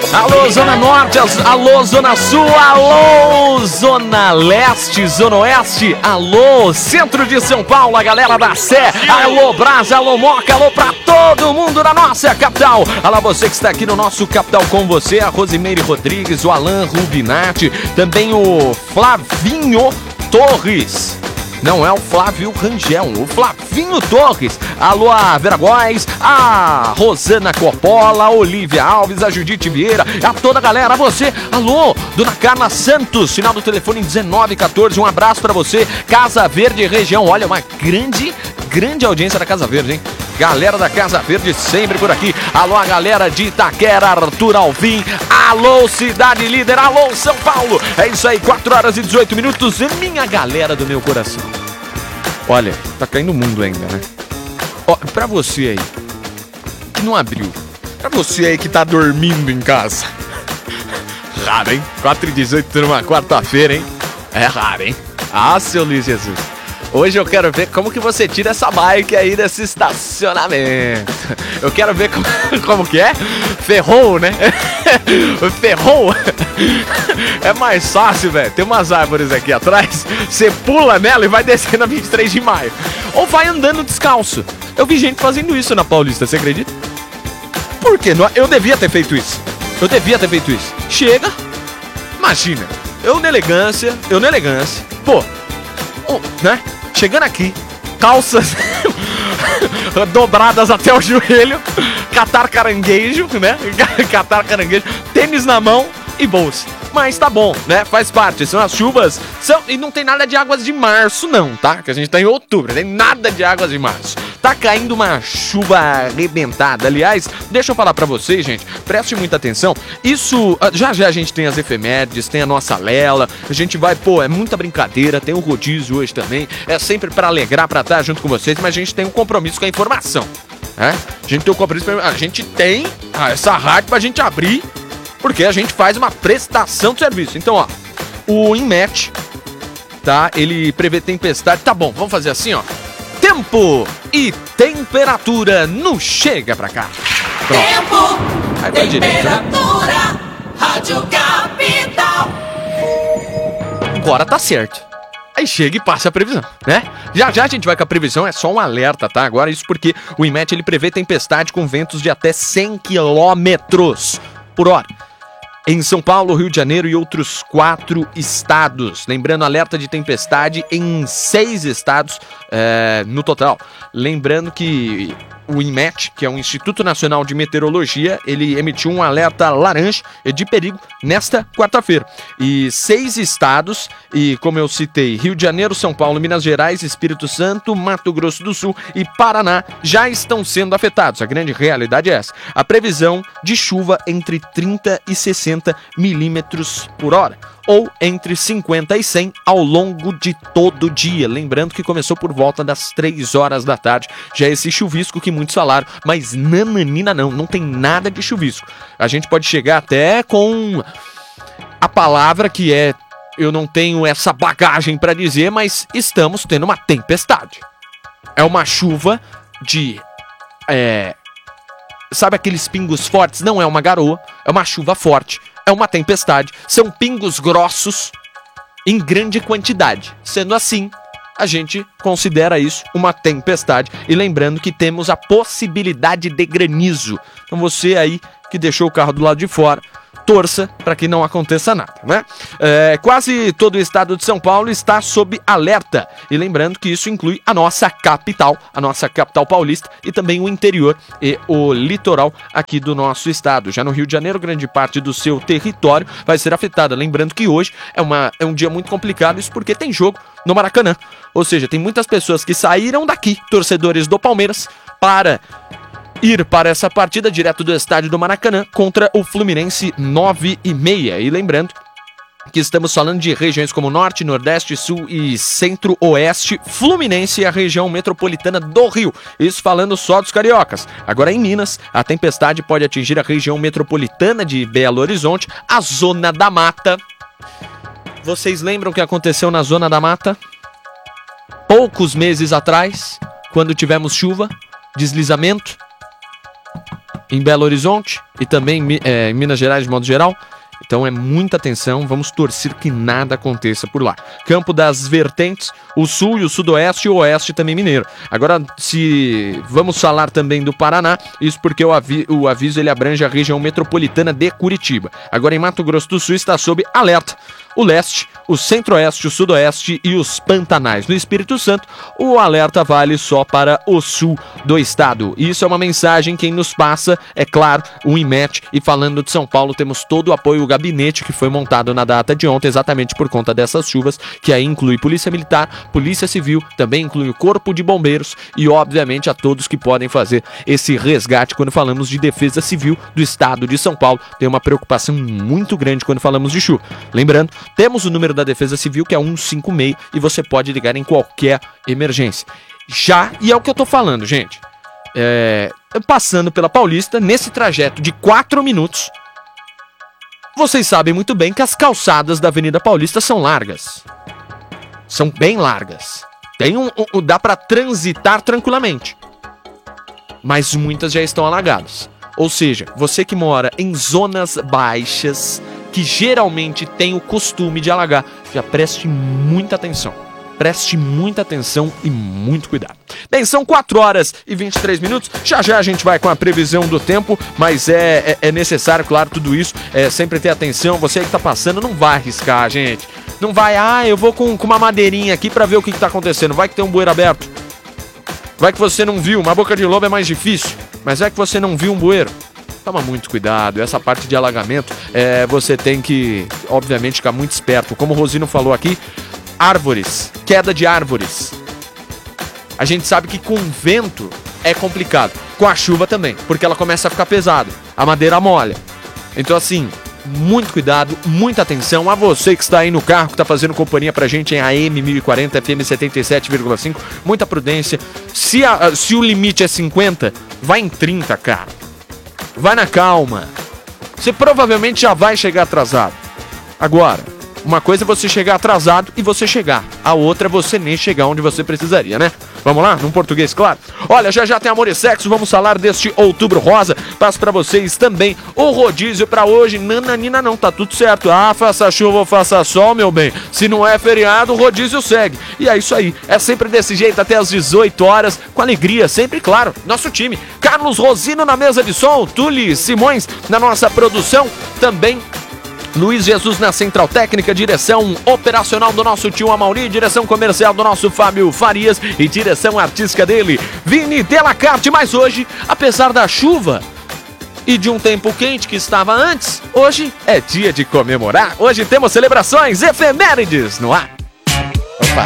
Alô, Zona Norte, alô, Zona Sul, alô, Zona Leste, Zona Oeste, alô, Centro de São Paulo, a galera da Sé, alô, Brasa, alô, Moca, alô pra todo mundo da nossa capital. Alô, você que está aqui no nosso capital com você, a Rosimeire Rodrigues, o Alan Rubinati, também o Flavinho Torres. Não é o Flávio Rangel, o Flavinho Torres. Alô, a Vera Góes, a Rosana Coppola, a Olivia Alves, a Judite Vieira, a toda a galera, a você. Alô, Dona Carla Santos, final do telefone 1914. Um abraço pra você, Casa Verde região. Olha, uma grande audiência da Casa Verde, hein? Galera da Casa Verde sempre por aqui. Alô, a galera de Itaquera, Arthur Alvim. Alô, Cidade Líder. Alô, São Paulo. É isso aí, 4 horas e 18 minutos. Minha galera do meu coração. Olha, tá caindo o mundo ainda, né? Ó, pra você aí que não abriu, pra você aí que tá dormindo em casa. Raro, hein? 4h18 numa quarta-feira, hein? É raro, hein? Ah, seu Luiz Jesus. Hoje eu quero ver como que você tira essa bike aí desse estacionamento. Eu quero ver como que é. Ferrou, né? Ferrou. É mais fácil, velho. Tem umas árvores aqui atrás. Você pula nela e vai descendo a 23 de maio. Ou vai andando descalço. Eu vi gente fazendo isso na Paulista, você acredita? Por quê? Eu devia ter feito isso. Chega. Imagina. Eu na elegância. Pô, né? Chegando aqui, calças dobradas até o joelho, catar caranguejo, né? Tênis na mão e bolsa. Mas tá bom, né? Faz parte, são as chuvas. E não tem nada de águas de março não, tá? Que a gente tá em outubro, não tem nada de águas de março. Tá caindo uma chuva arrebentada. Aliás, deixa eu falar pra vocês, gente, preste muita atenção. Isso, já a gente tem as efemérides, tem a nossa Lela. A gente vai, é muita brincadeira. Tem o rodízio hoje também. É sempre pra alegrar, pra estar junto com vocês. Mas a gente tem um compromisso com a informação, né? A gente tem um compromisso, a gente tem essa rádio pra gente abrir, porque a gente faz uma prestação de serviço. Então, ó, o INMET, tá? Ele prevê tempestade. Tá bom, vamos fazer assim, ó. Tempo e temperatura no Chega Pra Cá. Pronto. Tempo, aí vai temperatura, direito, né? Rádio Capital. Agora tá certo. Aí chega e passa a previsão, né? Já a gente vai com a previsão, é só um alerta, tá? Agora isso porque o INMET, ele prevê tempestade com ventos de até 100 km por hora. Em São Paulo, Rio de Janeiro e outros 4 estados. Lembrando, alerta de tempestade em 6 estados no total. Lembrando que o INMET, que é o Instituto Nacional de Meteorologia, ele emitiu um alerta laranja de perigo nesta quarta-feira. E 6 estados, e como eu citei, Rio de Janeiro, São Paulo, Minas Gerais, Espírito Santo, Mato Grosso do Sul e Paraná já estão sendo afetados. A grande realidade é essa. A previsão de chuva entre 30 e 60 milímetros por hora, ou entre 50 e 100 ao longo de todo o dia. Lembrando que começou por volta das 3 horas da tarde. Já esse chuvisco que muitos falaram, mas nananina não tem nada de chuvisco. A gente pode chegar até com a palavra que é, eu não tenho essa bagagem para dizer, mas estamos tendo uma tempestade. É uma chuva de... sabe aqueles pingos fortes? Não é uma garoa, é uma chuva forte. É uma tempestade, são pingos grossos em grande quantidade. Sendo assim, a gente considera isso uma tempestade. E lembrando que temos a possibilidade de granizo. Então você aí que deixou o carro do lado de fora, torça para que não aconteça nada, né? Quase todo o estado de São Paulo está sob alerta. E lembrando que isso inclui a nossa capital paulista e também o interior e o litoral aqui do nosso estado. Já no Rio de Janeiro, grande parte do seu território vai ser afetada. Lembrando que hoje é um dia muito complicado, isso porque tem jogo no Maracanã. Ou seja, tem muitas pessoas que saíram daqui, torcedores do Palmeiras, para ir para essa partida direto do estádio do Maracanã contra o Fluminense 9h30. E lembrando que estamos falando de regiões como Norte, Nordeste, Sul e Centro-Oeste, Fluminense e a região metropolitana do Rio. Isso falando só dos cariocas. Agora em Minas, a tempestade pode atingir a região metropolitana de Belo Horizonte, a Zona da Mata. Vocês lembram o que aconteceu na Zona da Mata? Poucos meses atrás, quando tivemos chuva, deslizamento. em Belo Horizonte e também em Minas Gerais de modo geral. Então é muita atenção, vamos torcer que nada aconteça por lá. Campo das Vertentes, o sul e o sudoeste e o oeste também mineiro. Agora, se vamos falar também do Paraná, isso porque o aviso ele abrange a região metropolitana de Curitiba. Agora em Mato Grosso do Sul está sob alerta o leste, o centro-oeste, o sudoeste e os Pantanais. No Espírito Santo, o alerta vale só para o sul do estado. Isso é uma mensagem quem nos passa, é claro, o IMET. E falando de São Paulo, temos todo o apoio, o gabinete que foi montado na data de ontem, exatamente por conta dessas chuvas, que aí inclui Polícia Militar, Polícia Civil, também inclui o Corpo de Bombeiros e, obviamente, a todos que podem fazer esse resgate quando falamos de Defesa Civil do estado de São Paulo. Tem uma preocupação muito grande quando falamos de chuva. Lembrando, temos o número da Defesa Civil, que é 156, e você pode ligar em qualquer emergência. E é o que eu tô falando, gente. Passando pela Paulista, nesse trajeto de 4 minutos, vocês sabem muito bem que as calçadas da Avenida Paulista são largas. São bem largas. Dá para transitar tranquilamente. Mas muitas já estão alagadas. Ou seja, você que mora em zonas baixas, que geralmente tem o costume de alagar, já preste muita atenção. Preste muita atenção e muito cuidado. Bem, são 4 horas e 23 minutos. Já a gente vai com a previsão do tempo, mas é necessário, claro, tudo isso. Sempre ter atenção. Você que tá passando, não vai arriscar, gente. Não vai, eu vou com uma madeirinha aqui pra ver o que tá acontecendo. Vai que tem um bueiro aberto. Vai que você não viu. Uma boca de lobo é mais difícil, mas é que você não viu um bueiro. Toma muito cuidado, essa parte de alagamento, você tem que, obviamente, ficar muito esperto. Como o Rosino falou aqui, árvores, queda de árvores. A gente sabe que com vento é complicado, com a chuva também, porque ela começa a ficar pesada, a madeira molha. Então assim, muito cuidado, muita atenção a você que está aí no carro, que está fazendo companhia pra gente em AM 1040, FM 77,5, muita prudência. Se o limite é 50, vai em 30, cara. Vai na calma. Você provavelmente já vai chegar atrasado. Agora, uma coisa é você chegar atrasado e você chegar. A outra é você nem chegar onde você precisaria, né? Vamos lá? Num português claro? Olha, já tem Amor e Sexo. Vamos falar deste Outubro Rosa. Passo pra vocês também o rodízio pra hoje. Nananina não, tá tudo certo. Faça chuva ou faça sol, meu bem. Se não é feriado, o rodízio segue. E é isso aí. É sempre desse jeito até as 18 horas. Com alegria, sempre, claro. Nosso time. Carlos Rosino na mesa de som. Tuli Simões na nossa produção. Também Luiz Jesus na central técnica, direção operacional do nosso tio Amauri, direção comercial do nosso Fábio Farias e direção artística dele, Vini Delacarte. Mas hoje, apesar da chuva e de um tempo quente que estava antes, hoje é dia de comemorar. Hoje temos celebrações, efemérides no ar. Opa!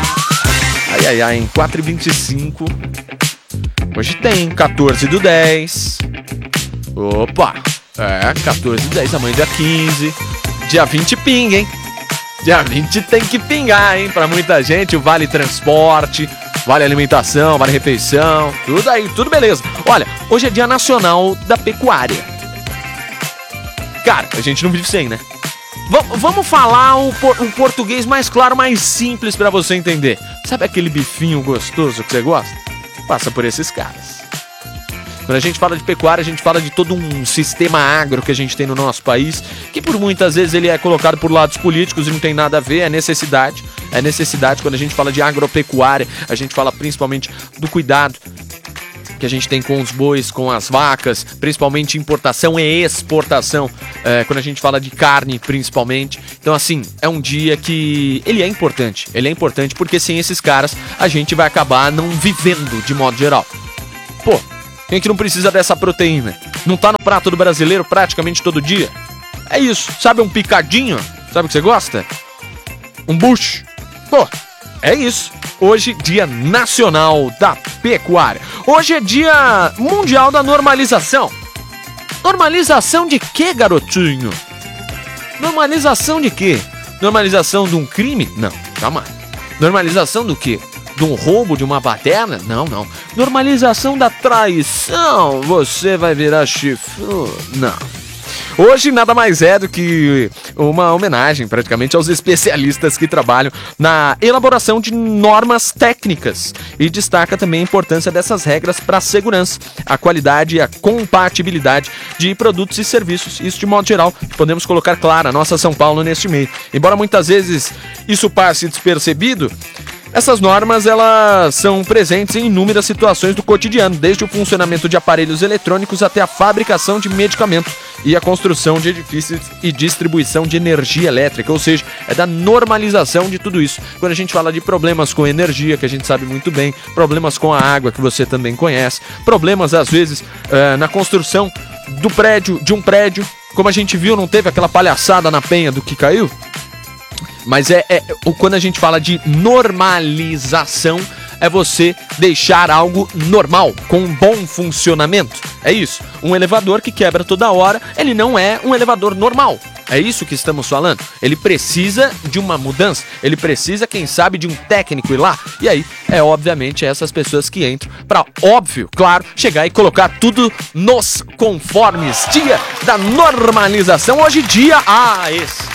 Em 4h25. Hoje tem 14/10. Opa! 14/10, amanhã dia 15. Dia 20 pinga, hein? Dia 20 tem que pingar, hein? Pra muita gente, o Vale Transporte, Vale Alimentação, Vale Refeição, tudo aí, tudo beleza. Olha, hoje é Dia Nacional da Pecuária. Cara, a gente não vive sem, né? Vamos falar um português mais claro, mais simples pra você entender. Sabe aquele bifinho gostoso que você gosta? Passa por esses caras. Quando a gente fala de pecuária, a gente fala de todo um sistema agro que a gente tem no nosso país, que por muitas vezes ele é colocado por lados políticos e não tem nada a ver, é necessidade. É necessidade. Quando a gente fala de agropecuária, a gente fala principalmente do cuidado que a gente tem com os bois, com as vacas, principalmente importação e exportação, quando a gente fala de carne, principalmente. Então, assim, é um dia que ele é importante porque sem esses caras a gente vai acabar não vivendo de modo geral. Pô, quem que não precisa dessa proteína? Não tá no prato do brasileiro praticamente todo dia? É isso, sabe um picadinho? Sabe o que você gosta? Um bucho? Pô, é isso. Hoje, Dia Nacional da Pecuária. Hoje é Dia Mundial da Normalização. Normalização de quê, garotinho? Normalização de quê? Normalização de um crime? Não, calma. Normalização do quê? De um roubo, de uma baderna? Não. Normalização da traição. Você vai virar chifrudo? Não. Hoje nada mais é do que uma homenagem praticamente aos especialistas que trabalham na elaboração de normas técnicas e destaca também a importância dessas regras para a segurança, a qualidade e a compatibilidade de produtos e serviços. Isso de modo geral, podemos colocar clara a nossa São Paulo neste meio. Embora muitas vezes isso passe despercebido, essas normas elas são presentes em inúmeras situações do cotidiano, desde o funcionamento de aparelhos eletrônicos até a fabricação de medicamentos e a construção de edifícios e distribuição de energia elétrica, ou seja, é da normalização de tudo isso. Quando a gente fala de problemas com energia, que a gente sabe muito bem, problemas com a água, que você também conhece, problemas às vezes na construção de um prédio, como a gente viu, não teve aquela palhaçada na penha do que caiu? Mas quando a gente fala de normalização, é você deixar algo normal, com um bom funcionamento. É isso. Um elevador que quebra toda hora, ele não é um elevador normal. É isso que estamos falando. Ele precisa de uma mudança. Ele precisa, quem sabe, de um técnico ir lá. E aí, obviamente, essas pessoas que entram para, óbvio, claro, chegar e colocar tudo nos conformes. Dia da normalização. Hoje, esse.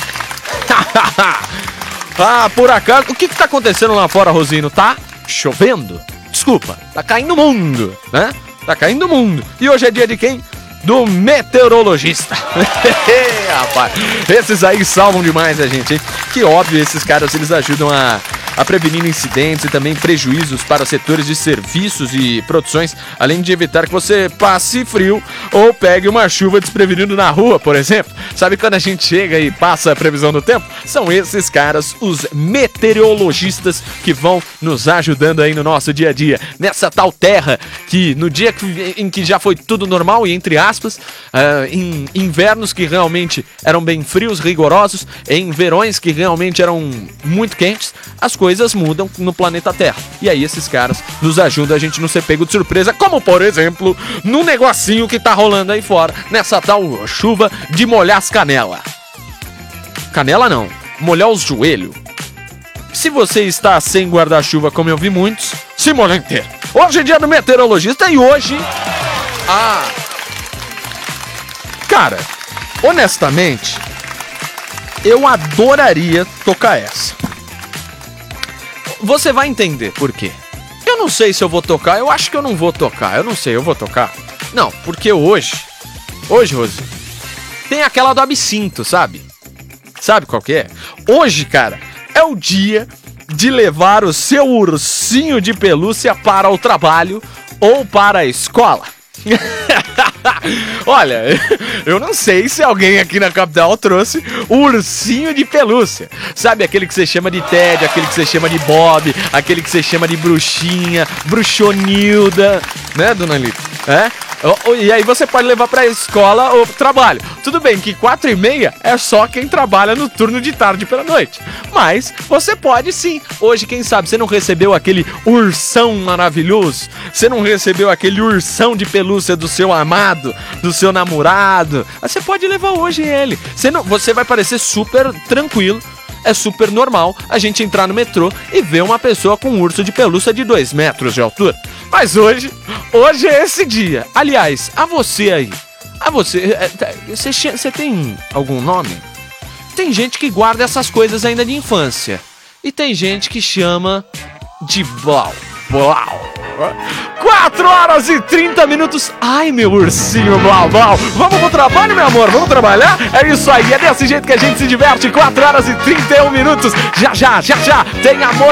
Por acaso, o que tá acontecendo lá fora, Rosino? Tá chovendo? Desculpa, tá caindo o mundo, né? Tá caindo o mundo. E hoje é dia de quem? Do meteorologista. Rapaz, esses aí salvam demais a gente, hein? Que óbvio, esses caras, eles ajudam a prevenir incidentes e também prejuízos para setores de serviços e produções, além de evitar que você passe frio ou pegue uma chuva desprevenido na rua, por exemplo. Sabe quando a gente chega e passa a previsão do tempo? São esses caras, os meteorologistas, que vão nos ajudando aí no nosso dia a dia, nessa tal terra que no dia em que já foi tudo normal, e entre aspas, em invernos que realmente eram bem frios, rigorosos, em verões que realmente eram muito quentes, as coisas mudam no planeta Terra. E aí esses caras nos ajudam a gente não ser pego de surpresa, como por exemplo, no negocinho que tá rolando aí fora, nessa tal chuva de molhar as canelas. Canela não, molhar os joelhos. Se você está sem guarda-chuva, como eu vi muitos, se molha inteiro. Hoje é dia do meteorologista e hoje... Cara, honestamente, eu adoraria tocar essa. Você vai entender por quê. Eu não sei se eu vou tocar, eu acho que eu não vou tocar. Eu não sei, eu vou tocar? Não, porque hoje, Rose, tem aquela do absinto, sabe? Sabe qual que é? Hoje, cara, é o dia de levar o seu ursinho de pelúcia para o trabalho ou para a escola. Olha, eu não sei se alguém aqui na capital trouxe o ursinho de pelúcia. Sabe, aquele que você chama de Ted, aquele que você chama de Bob, aquele que você chama de bruxinha, bruxonilda, né, dona Lita? E aí você pode levar pra escola ou pro trabalho. Tudo bem que 4h30 é só quem trabalha no turno de tarde pela noite. Mas você pode sim. Hoje, quem sabe, você não recebeu aquele ursão maravilhoso? Você não recebeu aquele ursão de pelúcia do seu amado, do seu namorado? Você pode levar hoje ele. Você vai parecer super tranquilo. É super normal a gente entrar no metrô e ver uma pessoa com um urso de pelúcia de 2 metros de altura. Mas hoje é esse dia. Aliás, você tem algum nome? Tem gente que guarda essas coisas ainda de infância. E tem gente que chama de Blau. 4h30. Ai, meu ursinho Blau. Vamos pro trabalho, meu amor? Vamos trabalhar? É isso aí, é desse jeito que a gente se diverte. 4h31. Já. Tem amor